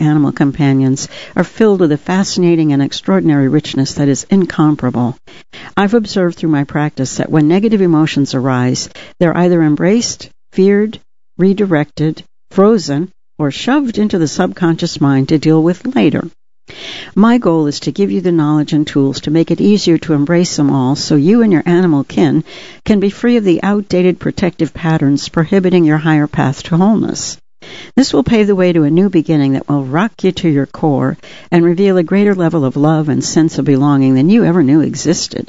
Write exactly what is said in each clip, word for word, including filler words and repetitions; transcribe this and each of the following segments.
animal companions are filled with a fascinating and extraordinary richness that is incomparable. I've observed through my practice that when negative emotions arise, they're either embraced, feared, redirected, frozen, or shoved into the subconscious mind to deal with later. My goal is to give you the knowledge and tools to make it easier to embrace them all so you and your animal kin can be free of the outdated protective patterns prohibiting your higher path to wholeness. This will pave the way to a new beginning that will rock you to your core and reveal a greater level of love and sense of belonging than you ever knew existed.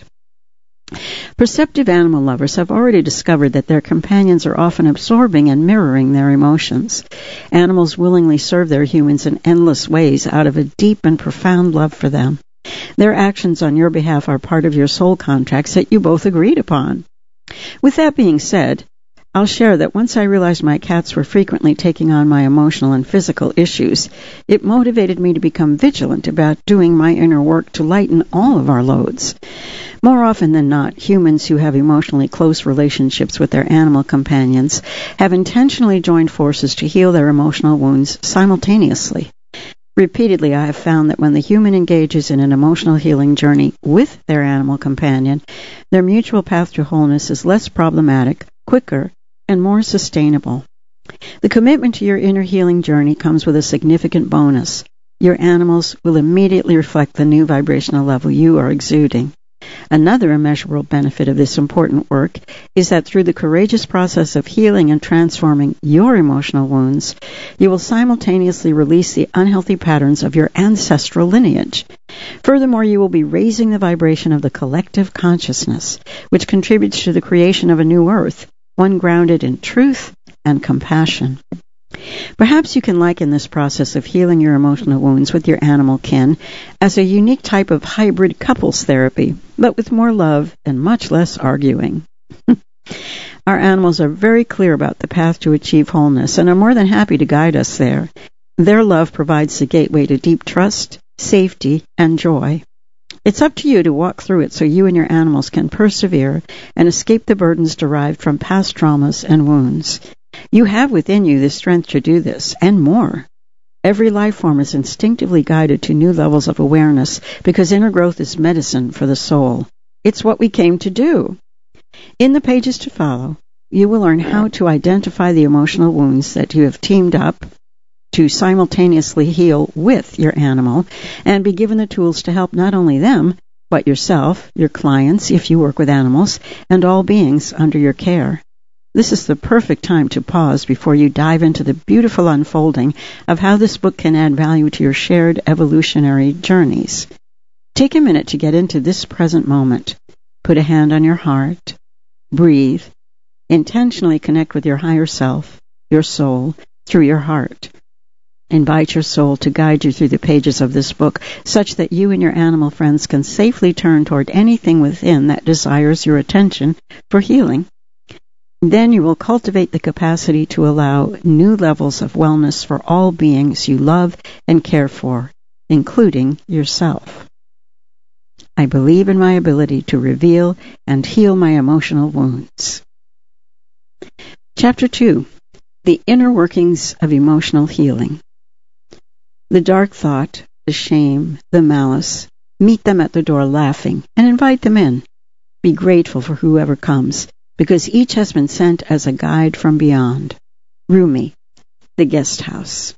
Perceptive animal lovers have already discovered that their companions are often absorbing and mirroring their emotions. Animals willingly serve their humans in endless ways out of a deep and profound love for them. Their actions on your behalf are part of your soul contracts that you both agreed upon. With that being said, I'll share that once I realized my cats were frequently taking on my emotional and physical issues, it motivated me to become vigilant about doing my inner work to lighten all of our loads. More often than not, humans who have emotionally close relationships with their animal companions have intentionally joined forces to heal their emotional wounds simultaneously. Repeatedly, I have found that when the human engages in an emotional healing journey with their animal companion, their mutual path to wholeness is less problematic, quicker, and more sustainable. The commitment to your inner healing journey comes with a significant bonus. Your animals will immediately reflect the new vibrational level you are exuding. Another immeasurable benefit of this important work is that through the courageous process of healing and transforming your emotional wounds, you will simultaneously release the unhealthy patterns of your ancestral lineage. Furthermore, you will be raising the vibration of the collective consciousness, which contributes to the creation of a new earth, one grounded in truth and compassion. Perhaps you can liken this process of healing your emotional wounds with your animal kin as a unique type of hybrid couples therapy, but with more love and much less arguing. Our animals are very clear about the path to achieve wholeness and are more than happy to guide us there. Their love provides the gateway to deep trust, safety, and joy. It's up to you to walk through it so you and your animals can persevere and escape the burdens derived from past traumas and wounds. You have within you the strength to do this, and more. Every life form is instinctively guided to new levels of awareness because inner growth is medicine for the soul. It's what we came to do. In the pages to follow, you will learn how to identify the emotional wounds that you have teamed up to simultaneously heal with your animal and be given the tools to help not only them, but yourself, your clients, if you work with animals, and all beings under your care. This is the perfect time to pause before you dive into the beautiful unfolding of how this book can add value to your shared evolutionary journeys. Take a minute to get into this present moment. Put a hand on your heart. Breathe. Intentionally connect with your higher self, your soul, through your heart. Invite your soul to guide you through the pages of this book such that you and your animal friends can safely turn toward anything within that desires your attention for healing. Then you will cultivate the capacity to allow new levels of wellness for all beings you love and care for, including yourself. I believe in my ability to reveal and heal my emotional wounds. Chapter two. The Inner Workings of Emotional Healing. The dark thought, the shame, the malice, meet them at the door laughing and invite them in. Be grateful for whoever comes, because each has been sent as a guide from beyond. Rumi, The Guest House.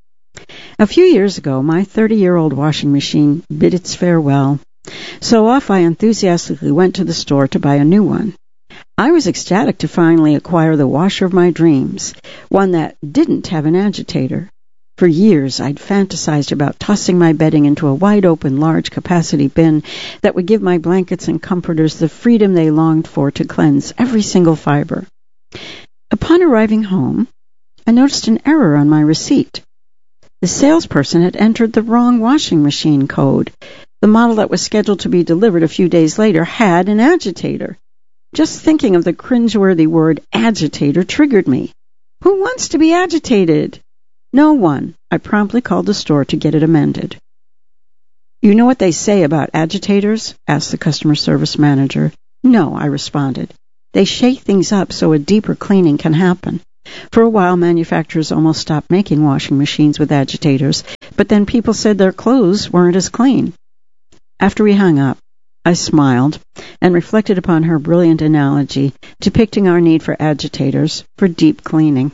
A few years ago, my thirty-year-old washing machine bid its farewell, so off I enthusiastically went to the store to buy a new one. I was ecstatic to finally acquire the washer of my dreams, one that didn't have an agitator. For years, I'd fantasized about tossing my bedding into a wide-open, large-capacity bin that would give my blankets and comforters the freedom they longed for to cleanse every single fiber. Upon arriving home, I noticed an error on my receipt. The salesperson had entered the wrong washing machine code. The model that was scheduled to be delivered a few days later had an agitator. Just thinking of the cringeworthy word agitator triggered me. Who wants to be agitated? No one. I promptly called the store to get it amended. You know what they say about agitators? Asked the customer service manager. No, I responded. They shake things up so a deeper cleaning can happen. For a while, manufacturers almost stopped making washing machines with agitators, but then people said their clothes weren't as clean. After we hung up, I smiled and reflected upon her brilliant analogy, depicting our need for agitators for deep cleaning.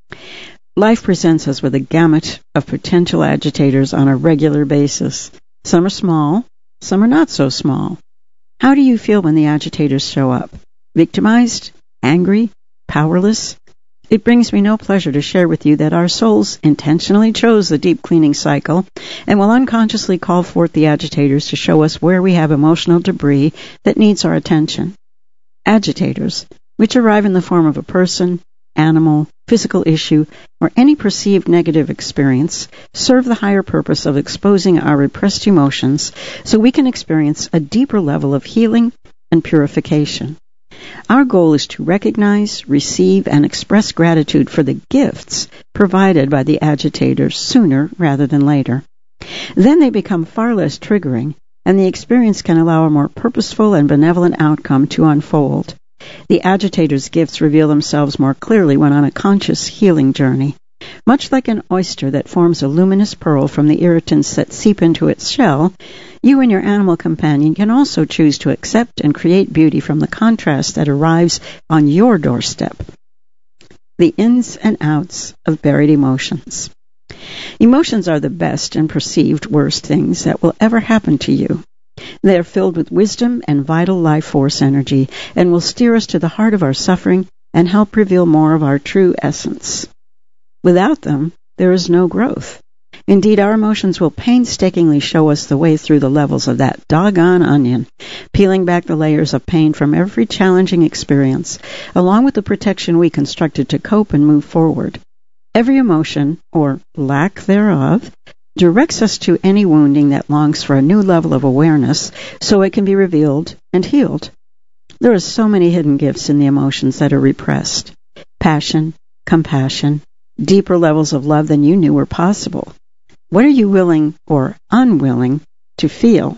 Life presents us with a gamut of potential agitators on a regular basis. Some are small, some are not so small. How do you feel when the agitators show up? Victimized? Angry? Powerless? It brings me no pleasure to share with you that our souls intentionally chose the deep cleaning cycle and will unconsciously call forth the agitators to show us where we have emotional debris that needs our attention. Agitators, which arrive in the form of a person, animal, physical issue, or any perceived negative experience, serve the higher purpose of exposing our repressed emotions so we can experience a deeper level of healing and purification. Our goal is to recognize, receive, and express gratitude for the gifts provided by the agitators sooner rather than later. Then they become far less triggering, and the experience can allow a more purposeful and benevolent outcome to unfold. The agitators' gifts reveal themselves more clearly when on a conscious healing journey. Much like an oyster that forms a luminous pearl from the irritants that seep into its shell, you and your animal companion can also choose to accept and create beauty from the contrast that arrives on your doorstep. The ins and outs of buried emotions. Emotions are the best and perceived worst things that will ever happen to you. They are filled with wisdom and vital life force energy and will steer us to the heart of our suffering and help reveal more of our true essence. Without them, there is no growth. Indeed, our emotions will painstakingly show us the way through the levels of that doggone onion, peeling back the layers of pain from every challenging experience, along with the protection we constructed to cope and move forward. Every emotion, or lack thereof, directs us to any wounding that longs for a new level of awareness so it can be revealed and healed. There are so many hidden gifts in the emotions that are repressed. Passion, compassion, deeper levels of love than you knew were possible. What are you willing or unwilling to feel?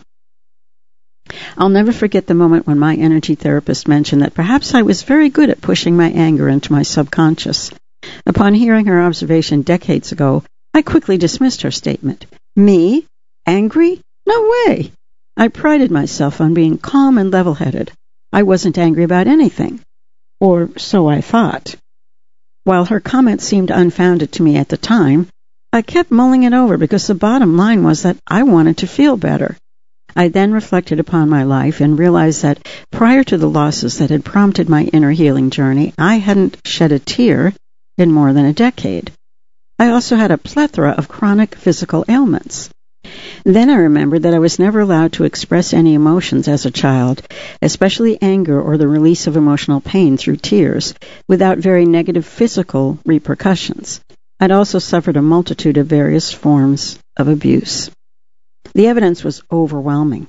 I'll never forget the moment when my energy therapist mentioned that perhaps I was very good at pushing my anger into my subconscious. Upon hearing her observation decades ago, I quickly dismissed her statement. Me? Angry? No way! I prided myself on being calm and level-headed. I wasn't angry about anything. Or so I thought. While her comment seemed unfounded to me at the time, I kept mulling it over because the bottom line was that I wanted to feel better. I then reflected upon my life and realized that prior to the losses that had prompted my inner healing journey, I hadn't shed a tear in more than a decade. I also had a plethora of chronic physical ailments. Then I remembered that I was never allowed to express any emotions as a child, especially anger or the release of emotional pain through tears, without very negative physical repercussions. I'd also suffered a multitude of various forms of abuse. The evidence was overwhelming.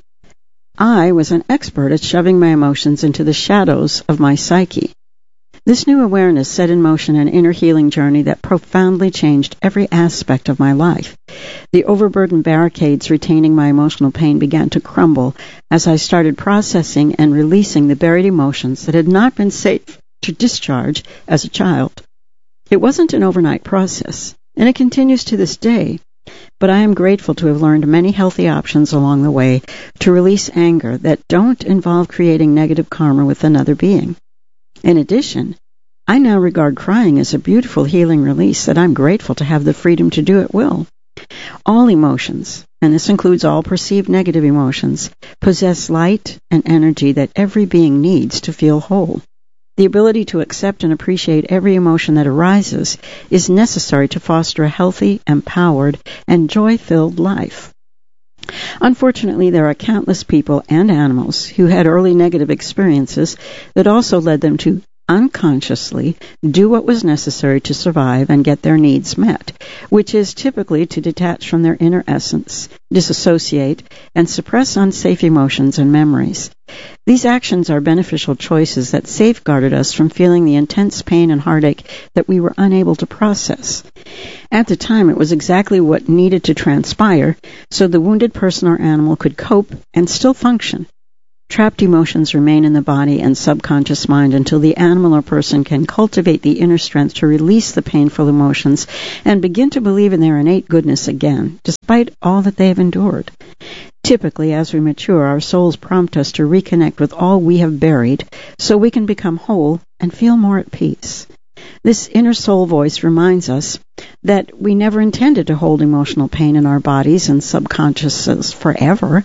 I was an expert at shoving my emotions into the shadows of my psyche. This new awareness set in motion an inner healing journey that profoundly changed every aspect of my life. The overburdened barricades retaining my emotional pain began to crumble as I started processing and releasing the buried emotions that had not been safe to discharge as a child. It wasn't an overnight process, and it continues to this day, but I am grateful to have learned many healthy options along the way to release anger that don't involve creating negative karma with another being. In addition, I now regard crying as a beautiful healing release that I'm grateful to have the freedom to do at will. All emotions, and this includes all perceived negative emotions, possess light and energy that every being needs to feel whole. The ability to accept and appreciate every emotion that arises is necessary to foster a healthy, empowered, and joy-filled life. Unfortunately, there are countless people and animals who had early negative experiences that also led them to unconsciously do what was necessary to survive and get their needs met, which is typically to detach from their inner essence, disassociate, and suppress unsafe emotions and memories. These actions are beneficial choices that safeguarded us from feeling the intense pain and heartache that we were unable to process. At the time, it was exactly what needed to transpire so the wounded person or animal could cope and still function. Trapped emotions remain in the body and subconscious mind until the animal or person can cultivate the inner strength to release the painful emotions and begin to believe in their innate goodness again, despite all that they have endured. Typically, as we mature, our souls prompt us to reconnect with all we have buried so we can become whole and feel more at peace. This inner soul voice reminds us that we never intended to hold emotional pain in our bodies and subconsciouses forever.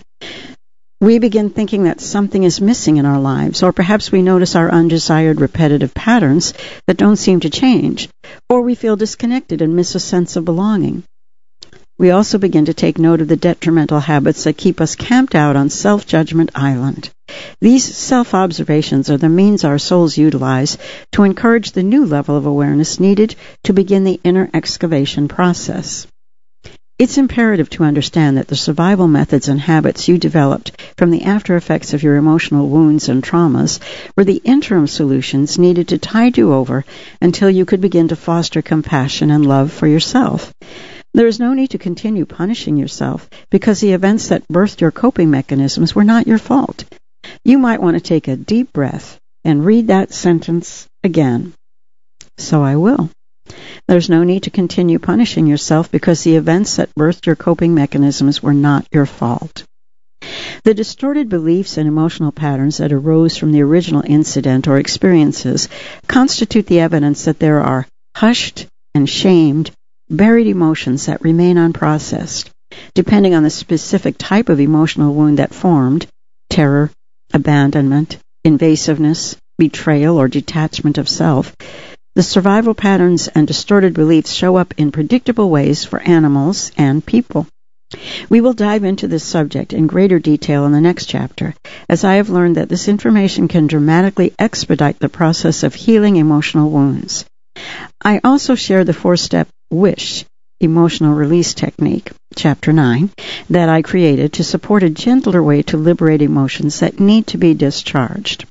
We begin thinking that something is missing in our lives, or perhaps we notice our undesired repetitive patterns that don't seem to change, or we feel disconnected and miss a sense of belonging. We also begin to take note of the detrimental habits that keep us camped out on Self-Judgment Island. These self-observations are the means our souls utilize to encourage the new level of awareness needed to begin the inner excavation process. It's imperative to understand that the survival methods and habits you developed from the after effects of your emotional wounds and traumas were the interim solutions needed to tide you over until you could begin to foster compassion and love for yourself. There is no need to continue punishing yourself because the events that birthed your coping mechanisms were not your fault. You might want to take a deep breath and read that sentence again. So I will. There's no need to continue punishing yourself because the events that birthed your coping mechanisms were not your fault. The distorted beliefs and emotional patterns that arose from the original incident or experiences constitute the evidence that there are hushed and shamed, buried emotions that remain unprocessed. Depending on the specific type of emotional wound that formed, terror, abandonment, invasiveness, betrayal, or detachment of self, the survival patterns and distorted beliefs show up in predictable ways for animals and people. We will dive into this subject in greater detail in the next chapter, as I have learned that this information can dramatically expedite the process of healing emotional wounds. I also share the four-step WISH, Emotional Release Technique, Chapter nine, that I created to support a gentler way to liberate emotions that need to be discharged.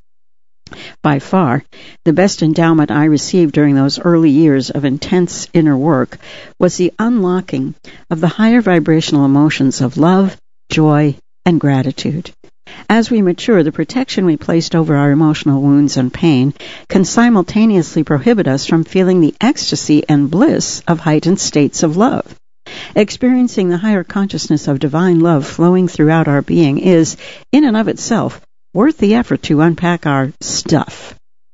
By far, the best endowment I received during those early years of intense inner work was the unlocking of the higher vibrational emotions of love, joy, and gratitude. As we mature, the protection we placed over our emotional wounds and pain can simultaneously prohibit us from feeling the ecstasy and bliss of heightened states of love. Experiencing the higher consciousness of divine love flowing throughout our being is, in and of itself, worth the effort to unpack our stuff.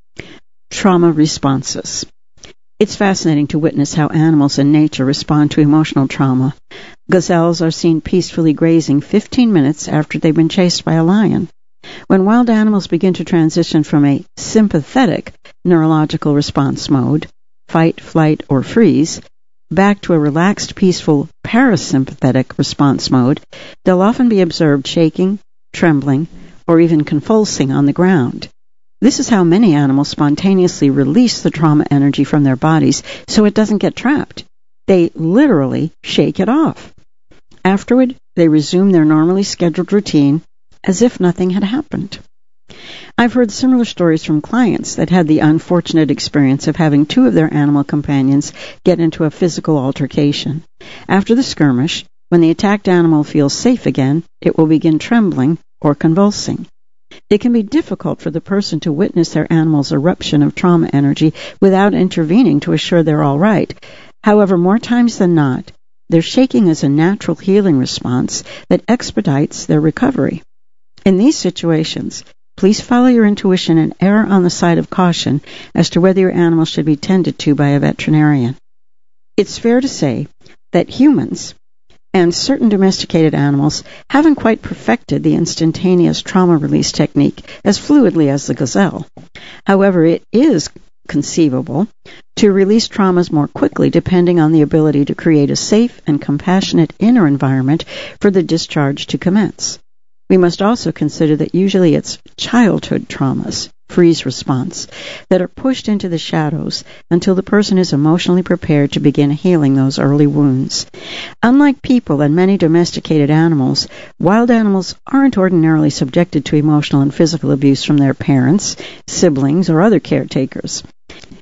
Trauma responses. It's fascinating to witness how animals in nature respond to emotional trauma. Gazelles are seen peacefully grazing fifteen minutes after they've been chased by a lion. When wild animals begin to transition from a sympathetic neurological response mode, fight, flight, or freeze, back to a relaxed, peaceful parasympathetic response mode, they'll often be observed shaking, trembling, or even convulsing on the ground. This is how many animals spontaneously release the trauma energy from their bodies so it doesn't get trapped. They literally shake it off. Afterward, they resume their normally scheduled routine as if nothing had happened. I've heard similar stories from clients that had the unfortunate experience of having two of their animal companions get into a physical altercation. After the skirmish, when the attacked animal feels safe again, it will begin trembling or convulsing. It can be difficult for the person to witness their animal's eruption of trauma energy without intervening to assure they're all right. However, more times than not, their shaking is a natural healing response that expedites their recovery. In these situations, please follow your intuition and err on the side of caution as to whether your animal should be tended to by a veterinarian. It's fair to say that humans and certain domesticated animals haven't quite perfected the instantaneous trauma release technique as fluidly as the gazelle. However, it is conceivable to release traumas more quickly depending on the ability to create a safe and compassionate inner environment for the discharge to commence. We must also consider that usually it's childhood traumas, freeze response, that are pushed into the shadows until the person is emotionally prepared to begin healing those early wounds. Unlike people and many domesticated animals, wild animals aren't ordinarily subjected to emotional and physical abuse from their parents, siblings, or other caretakers.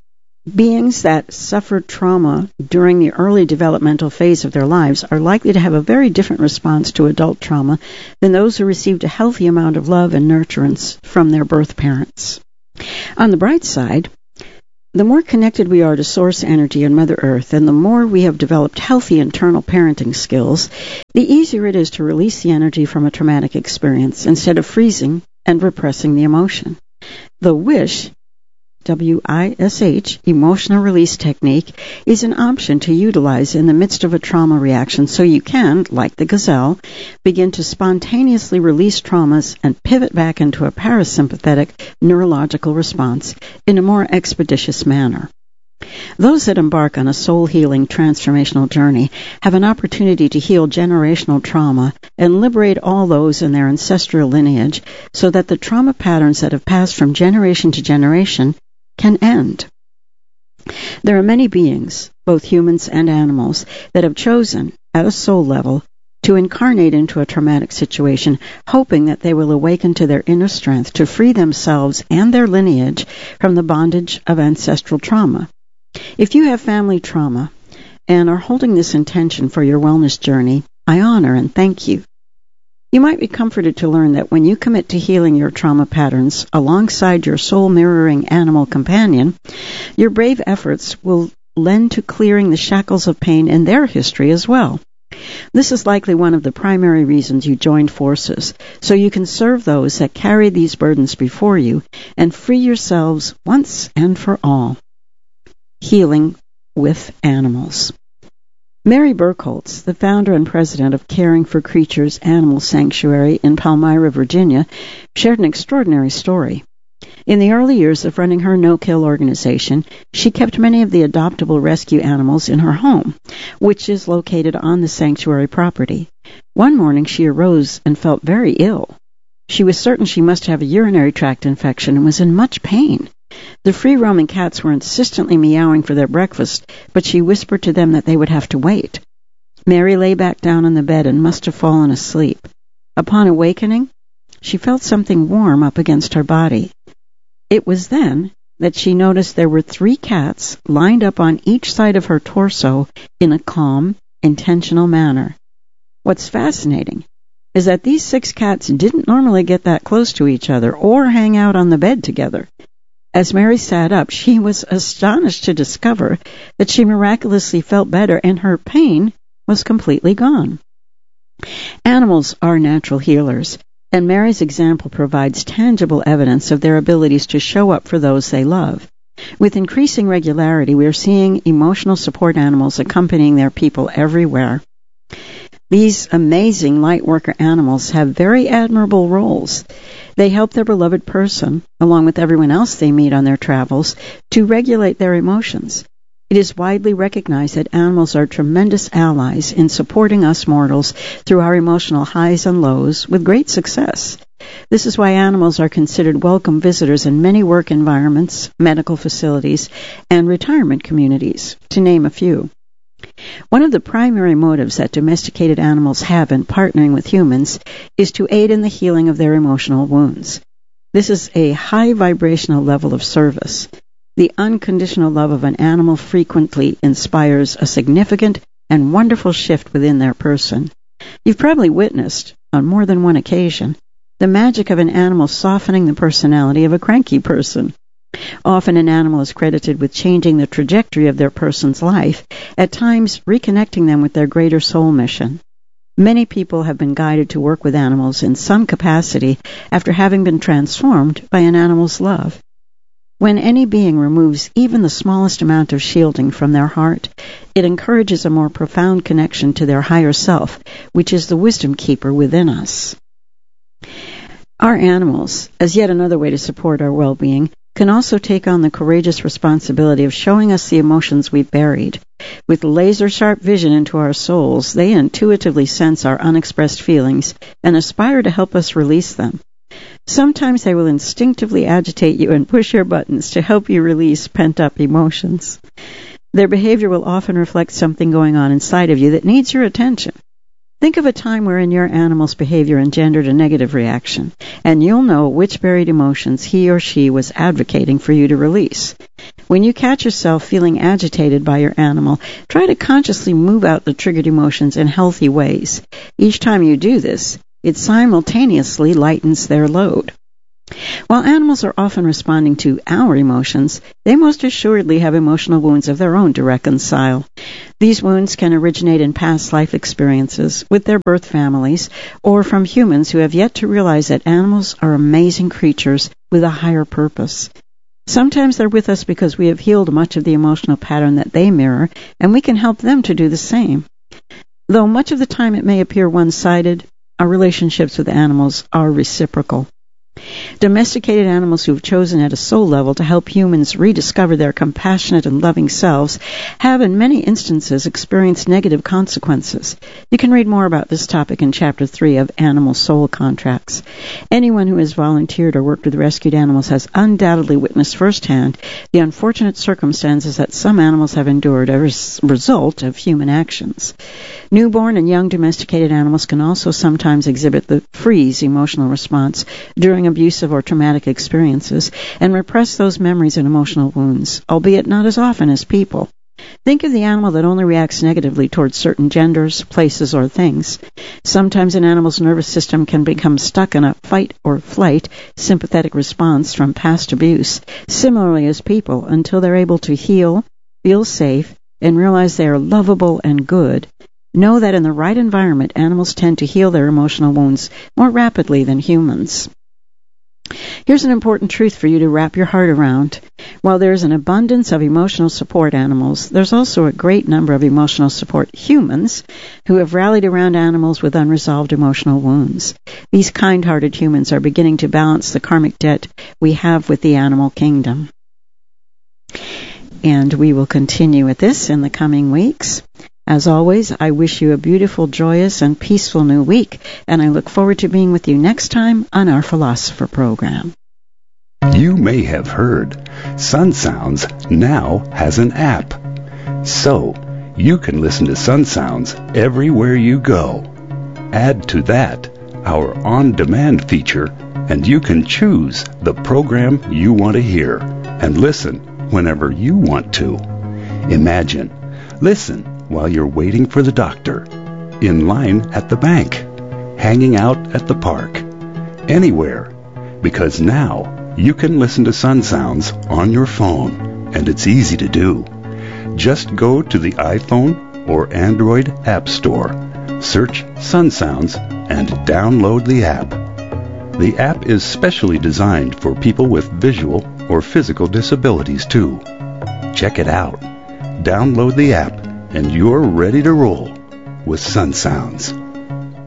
Beings that suffer trauma during the early developmental phase of their lives are likely to have a very different response to adult trauma than those who received a healthy amount of love and nurturance from their birth parents. On the bright side, the more connected we are to Source Energy and Mother Earth, and the more we have developed healthy internal parenting skills, the easier it is to release the energy from a traumatic experience instead of freezing and repressing the emotion. The WISH W I S H, emotional release technique, is an option to utilize in the midst of a trauma reaction so you can, like the gazelle, begin to spontaneously release traumas and pivot back into a parasympathetic neurological response in a more expeditious manner. Those that embark on a soul-healing transformational journey have an opportunity to heal generational trauma and liberate all those in their ancestral lineage so that the trauma patterns that have passed from generation to generation can end. There are many beings, both humans and animals, that have chosen, at a soul level, to incarnate into a traumatic situation, hoping that they will awaken to their inner strength to free themselves and their lineage from the bondage of ancestral trauma. If you have family trauma and are holding this intention for your wellness journey, I honor and thank you. You might be comforted to learn that when you commit to healing your trauma patterns alongside your soul-mirroring animal companion, your brave efforts will lend to clearing the shackles of pain in their history as well. This is likely one of the primary reasons you joined forces, so you can serve those that carry these burdens before you and free yourselves once and for all. Healing with Animals. Mary Burkholtz, the founder and president of Caring for Creatures Animal Sanctuary in Palmyra, Virginia, shared an extraordinary story. In the early years of running her no-kill organization, she kept many of the adoptable rescue animals in her home, which is located on the sanctuary property. One morning she arose and felt very ill. She was certain she must have a urinary tract infection and was in much pain. The free-roaming cats were insistently meowing for their breakfast, but she whispered to them that they would have to wait. Mary lay back down on the bed and must have fallen asleep. Upon awakening, she felt something warm up against her body. It was then that she noticed there were three cats lined up on each side of her torso in a calm, intentional manner. What's fascinating is that these six cats didn't normally get that close to each other or hang out on the bed together. As Mary sat up, she was astonished to discover that she miraculously felt better and her pain was completely gone. Animals are natural healers, and Mary's example provides tangible evidence of their abilities to show up for those they love. With increasing regularity, we are seeing emotional support animals accompanying their people everywhere. These amazing light worker animals have very admirable roles. They help their beloved person, along with everyone else they meet on their travels, to regulate their emotions. It is widely recognized that animals are tremendous allies in supporting us mortals through our emotional highs and lows with great success. This is why animals are considered welcome visitors in many work environments, medical facilities, and retirement communities, to name a few. One of the primary motives that domesticated animals have in partnering with humans is to aid in the healing of their emotional wounds. This is a high vibrational level of service. The unconditional love of an animal frequently inspires a significant and wonderful shift within their person. You've probably witnessed, on more than one occasion, the magic of an animal softening the personality of a cranky person. Often an animal is credited with changing the trajectory of their person's life, at times reconnecting them with their greater soul mission. Many people have been guided to work with animals in some capacity after having been transformed by an animal's love. When any being removes even the smallest amount of shielding from their heart, it encourages a more profound connection to their higher self, which is the wisdom keeper within us. Our animals, as yet another way to support our well-being, can also take on the courageous responsibility of showing us the emotions we've buried. With laser-sharp vision into our souls, they intuitively sense our unexpressed feelings and aspire to help us release them. Sometimes they will instinctively agitate you and push your buttons to help you release pent-up emotions. Their behavior will often reflect something going on inside of you that needs your attention. Think of a time wherein your animal's behavior engendered a negative reaction, and you'll know which buried emotions he or she was advocating for you to release. When you catch yourself feeling agitated by your animal, try to consciously move out the triggered emotions in healthy ways. Each time you do this, it simultaneously lightens their load. While animals are often responding to our emotions, they most assuredly have emotional wounds of their own to reconcile. These wounds can originate in past life experiences with their birth families or from humans who have yet to realize that animals are amazing creatures with a higher purpose. Sometimes they're with us because we have healed much of the emotional pattern that they mirror, and we can help them to do the same. Though much of the time it may appear one-sided, our relationships with animals are reciprocal. Domesticated animals who have chosen at a soul level to help humans rediscover their compassionate and loving selves have in many instances experienced negative consequences. You can read more about this topic in Chapter three of Animal Soul Contracts. Anyone who has volunteered or worked with rescued animals has undoubtedly witnessed firsthand the unfortunate circumstances that some animals have endured as a result of human actions. Newborn and young domesticated animals can also sometimes exhibit the freeze emotional response during abusive or traumatic experiences and repress those memories and emotional wounds, albeit not as often as people. Think of the animal that only reacts negatively towards certain genders, places, or things. Sometimes an animal's nervous system can become stuck in a fight or flight sympathetic response from past abuse, similarly as people, until they're able to heal, feel safe, and realize they are lovable and good. Know that in the right environment, animals tend to heal their emotional wounds more rapidly than humans. Here's an important truth for you to wrap your heart around. While there's an abundance of emotional support animals, there's also a great number of emotional support humans who have rallied around animals with unresolved emotional wounds. These kind-hearted humans are beginning to balance the karmic debt we have with the animal kingdom. And we will continue with this in the coming weeks. As always, I wish you a beautiful, joyous, and peaceful new week, and I look forward to being with you next time on our Philosopher program. You may have heard Sun Sounds now has an app. So, you can listen to Sun Sounds everywhere you go. Add to that our on-demand feature, and you can choose the program you want to hear and listen whenever you want to. Imagine, listen while you're waiting for the doctor, in line at the bank, hanging out at the park, anywhere, because now you can listen to Sun Sounds on your phone, and it's easy to do. Just go to the iPhone or Android App Store, search Sun Sounds, and download the app. The app is specially designed for people with visual or physical disabilities, too. Check it out. Download the app, and you're ready to roll with Sun Sounds.